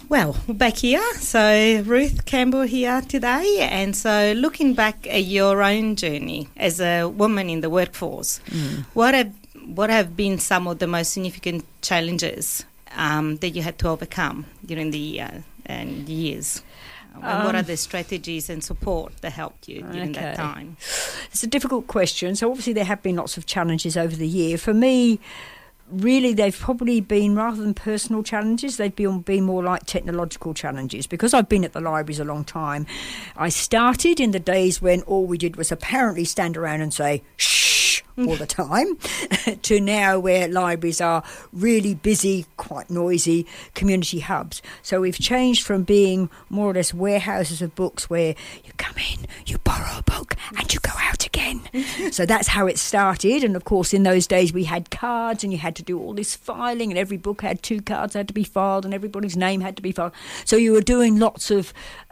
Well, we're back here. So Ruth Campbell here today. And so looking back at your own journey as a woman in the workforce, what have been some of the most significant challenges that you had to overcome during the years? And what are the strategies and support that helped you during that time? It's a difficult question. So obviously there have been lots of challenges over the year. For me, really, they've probably been, rather than personal challenges, they've been more like technological challenges. Because I've been at the libraries a long time, I started in the days when all we did was apparently stand around and say, shh, all the time, to now where libraries are really busy, quite noisy community hubs. So we've changed from being more or less warehouses of books where you come in, you borrow a book, and you go out again. So that's how it started. And of course, in those days, we had cards and you had to do all this filing, and every book had 2 cards had to be filed and everybody's name had to be filed. So you were doing lots of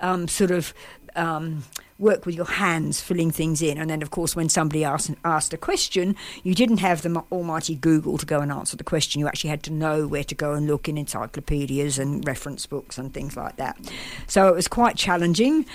work with your hands, filling things in. And then, of course, when somebody asked a question, you didn't have the almighty Google to go and answer the question. You actually had to know where to go and look in encyclopedias and reference books and things like that. So it was quite challenging,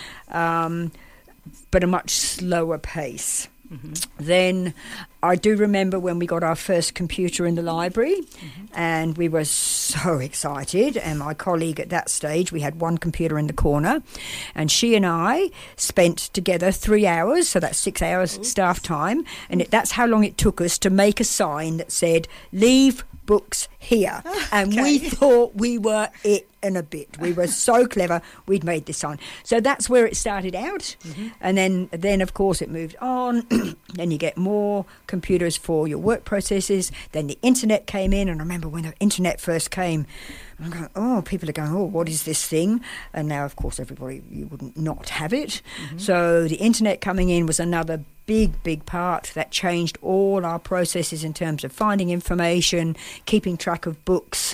but a much slower pace. Then I do remember when we got our first computer in the library, and we were so excited. And my colleague at that stage, we had one computer in the corner, and she and I spent together 3 hours, so that's 6 hours staff time, and that's how long it took us to make a sign that said, "Leave books here." And we thought we were it in a bit. We were so clever, we'd made this sign. So that's where it started out. And then of course it moved on. Then you get more computers for your work processes. Then the internet came in, and I remember when the internet first came, I'm going, people are going, what is this thing? And now, of course, everybody, you wouldn't not have it. So the internet coming in was another big part that changed all our processes in terms of finding information, keeping track of books,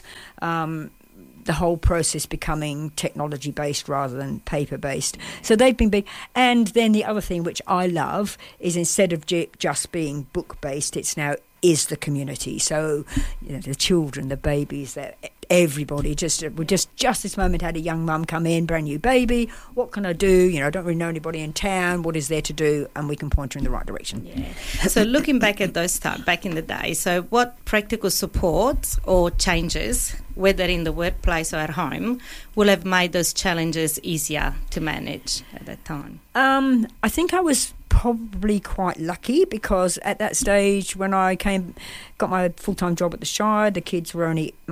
the whole process becoming technology-based rather than paper-based. So they've been big. And then the other thing, which I love, is instead of just being book-based, it's now is the community. So, the children, the babies, everybody. We just this moment had a young mum come in, brand new baby. What can I do? I don't really know anybody in town. What is there to do? And we can point her in the right direction. Yeah. So looking back at those times, back in the day, so what practical support or changes, whether in the workplace or at home, will have made those challenges easier to manage at that time? I think I was probably quite lucky, because at that stage when I got my full-time job at the Shire, my kids were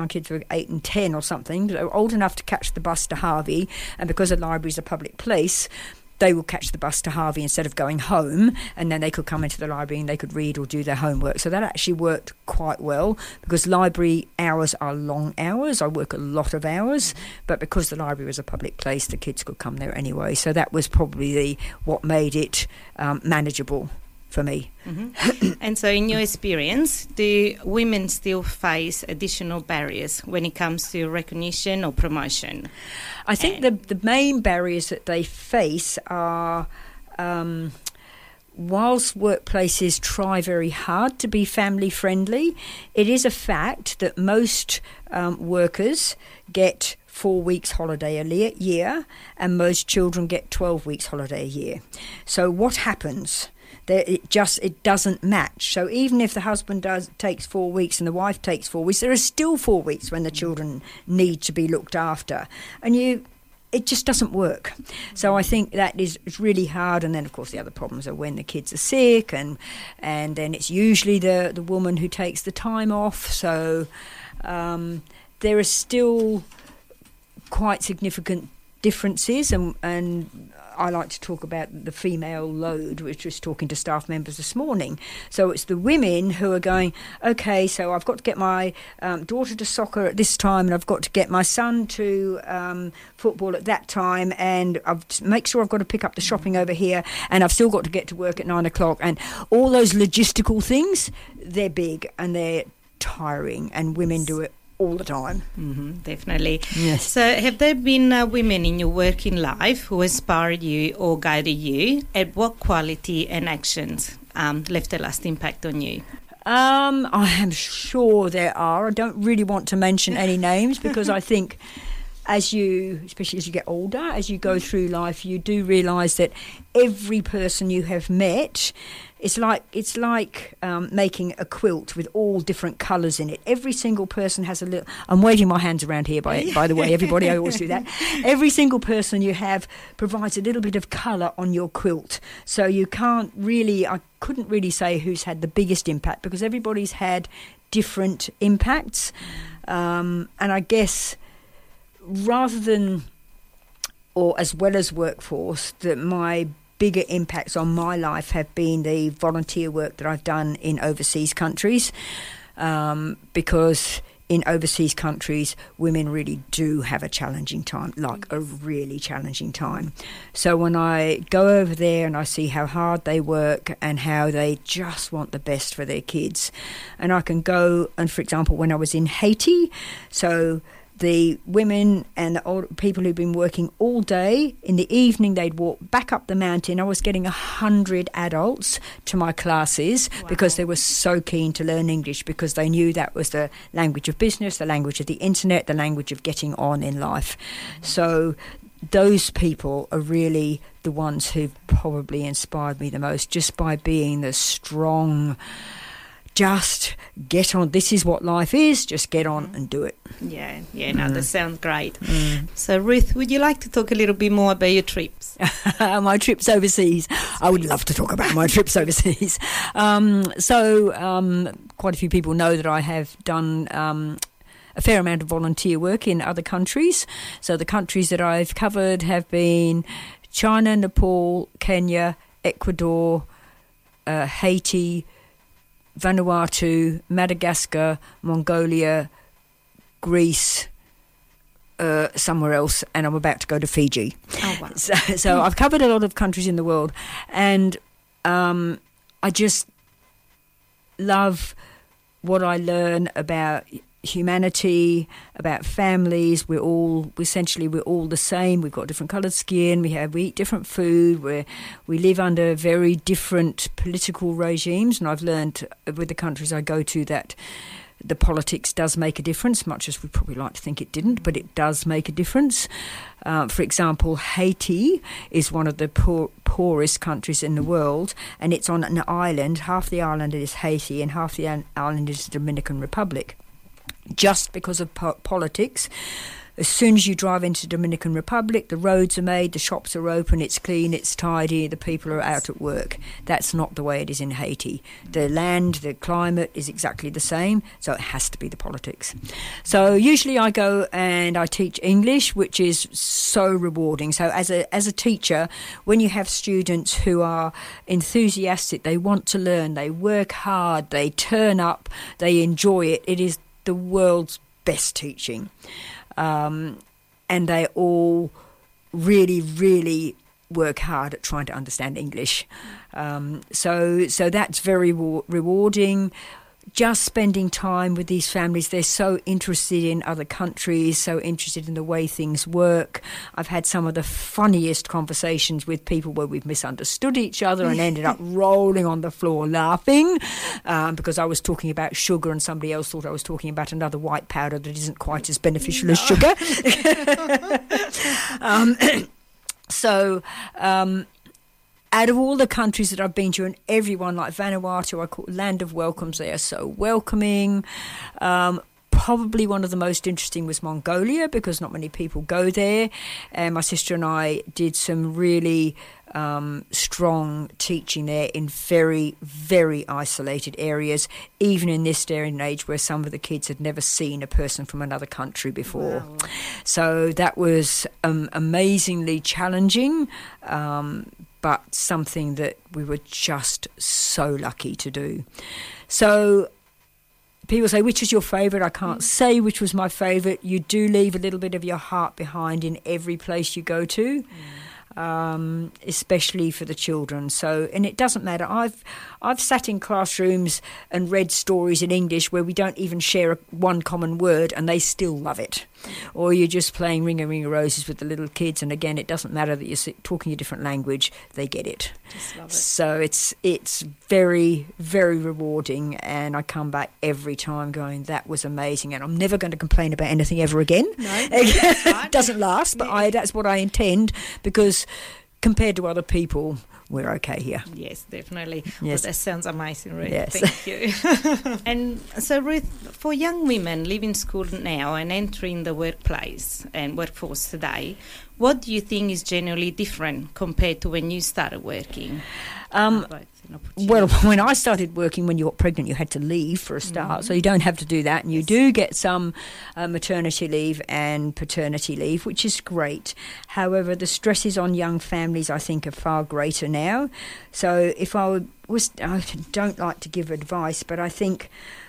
8 and 10 or something. They were old enough to catch the bus to Harvey, and because the library is a public place, they would catch the bus to Harvey instead of going home, and then they could come into the library and they could read or do their homework. So that actually worked quite well, because library hours are long hours. I work a lot of hours, but because the library was a public place, the kids could come there anyway. So that was probably what made it manageable for me. And so in your experience, do women still face additional barriers when it comes to recognition or promotion? I think the main barriers that they face are, whilst workplaces try very hard to be family friendly, it is a fact that most workers get 4 weeks holiday a year, and most children get 12 weeks holiday a year. So what happens? It doesn't match. So even if the husband takes 4 weeks and the wife takes 4 weeks, there are still 4 weeks when the children need to be looked after, and it just doesn't work. So I think that is really hard. And then of course the other problems are when the kids are sick, and then it's usually the woman who takes the time off. So there are still quite significant differences, and I like to talk about the female load, which was talking to staff members this morning. So it's the women who are going, okay, so I've got to get my daughter to soccer at this time, and I've got to get my son to football at that time, and I've make sure I've got to pick up the shopping over here, and I've still got to get to work at 9 o'clock. And all those logistical things, they're big and they're tiring, and women do it all the time. Definitely. Yes. So have there been women in your working life who inspired you or guided you? And what quality and actions left a lasting impact on you? I am sure there are. I don't really want to mention any names, because I think especially as you get older, as you go through life, you do realise that every person you have met, it's like making a quilt with all different colours in it. Every single person has a little. I'm waving my hands around here, by the way, everybody. I always do that. Every single person you have provides a little bit of colour on your quilt. So you can't really. I couldn't really say who's had the biggest impact because everybody's had different impacts, and I guess rather than or as well as workforce, that my bigger impacts on my life have been the volunteer work that I've done in overseas countries, because in overseas countries, women really do have a challenging time, like a really challenging time. So when I go over there and I see how hard they work and how they just want the best for their kids, and I can go, and for example, when I was in Haiti, so the women and the old people who've been working all day, in the evening they'd walk back up the mountain. I was getting 100 adults to my classes. Wow. Because they were so keen to learn English, because they knew that was the language of business, the language of the internet, the language of getting on in life. So those people are really the ones who've probably inspired me the most, just by being the strong, just get on, this is what life is, just get on and do it. That sounds great. So Ruth, would you like to talk a little bit more about your trips? My trips overseas. I would love to talk about my trips overseas. Quite a few people know that I have done a fair amount of volunteer work in other countries. So the countries that I've covered have been China, Nepal, Kenya, Ecuador, Haiti, Vanuatu, Madagascar, Mongolia, Greece, somewhere else, and I'm about to go to Fiji. Oh, wow. So I've covered a lot of countries in the world, and I just love what I learn about humanity, about families. We're all the same. We've got different coloured skin. We eat different food. We live under very different political regimes. And I've learned with the countries I go to that the politics does make a difference, much as we probably like to think it didn't, but it does make a difference. For example, Haiti is one of the poorest countries in the world, and it's on an island. Half the island is Haiti and half the island is the Dominican Republic. Just because of politics, as soon as you drive into Dominican Republic, the roads are made, the shops are open, it's clean, it's tidy, the people are out at work. That's not the way it is in Haiti. The land, the climate is exactly the same, so it has to be the politics. So usually I go and I teach English, which is so rewarding. So as a teacher, when you have students who are enthusiastic, they want to learn, they work hard, they turn up, they enjoy it, it is the world's best teaching. And they all really, really work hard at trying to understand English. So that's very rewarding. Just spending time with these families, they're so interested in other countries, so interested in the way things work. I've had some of the funniest conversations with people where we've misunderstood each other and ended up rolling on the floor laughing because I was talking about sugar and somebody else thought I was talking about another white powder that isn't quite as beneficial as sugar. Out of all the countries that I've been to, and everyone, like Vanuatu, I call Land of Welcomes, they are so welcoming. Probably one of the most interesting was Mongolia, because not many people go there. And my sister and I did some really strong teaching there in very, very isolated areas, even in this day and age where some of the kids had never seen a person from another country before. Wow. So that was amazingly challenging, but something that we were just so lucky to do. So people say, which is your favourite? I can't say which was my favourite. You do leave a little bit of your heart behind in every place you go to. especially for the children. So, and it doesn't matter. I've sat in classrooms and read stories in English where we don't even share one common word, and they still love it. Or you're just playing Ring a Ring of Roses with the little kids, and again, it doesn't matter that you're talking a different language; they get it. Just love it. So it's very, very rewarding, and I come back every time going, that was amazing, and I'm never going to complain about anything ever again. No, that's right. It doesn't last, but that's what I intend, because compared to other people, we're okay here. Yes, definitely. Yes. Well, that sounds amazing, Ruth. Yes. Thank you. And so, Ruth, for young women leaving school now and entering the workplace and workforce today, what do you think is generally different compared to when you started working? Well, when I started working, when you got pregnant, you had to leave for a start, so you don't have to do that, and you do get some maternity leave and paternity leave, which is great. However, the stresses on young families, I think, are far greater now. So if I don't like to give advice, but I think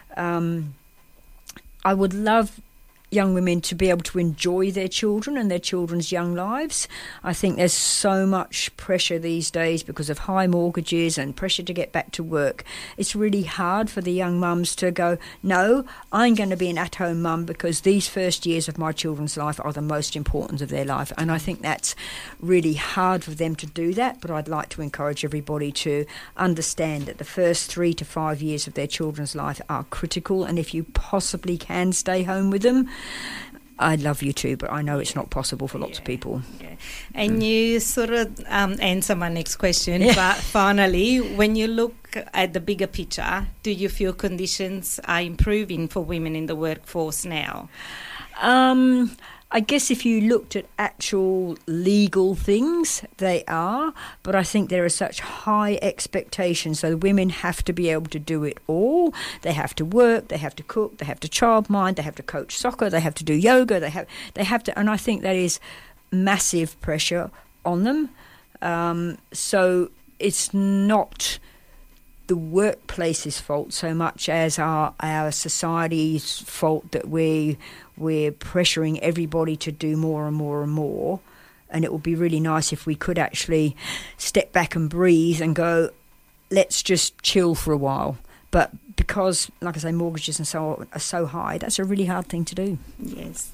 I would love young women to be able to enjoy their children and their children's young lives. I think there's so much pressure these days because of high mortgages and pressure to get back to work. It's really hard for the young mums to go, no, I'm going to be an at-home mum because these first years of my children's life are the most important of their life. And I think that's really hard for them to do that, but I'd like to encourage everybody to understand that the first 3 to 5 years of their children's life are critical, and if you possibly can stay home with them, I'd love you to, but I know it's not possible for lots of people. Yeah. And you sort of answer my next question, but finally, when you look at the bigger picture, do you feel conditions are improving for women in the workforce now? I guess if you looked at actual legal things, they are, but I think there are such high expectations. So women have to be able to do it all. They have to work, they have to cook, they have to childmind, they have to coach soccer, they have to do yoga, they have to, and I think that is massive pressure on them. So it's not the workplace's fault so much as our society's fault that we're pressuring everybody to do more and more and more. And it would be really nice if we could actually step back and breathe and go, let's just chill for a while. But because, like I say, mortgages and so on are so high, that's a really hard thing to do. Yes.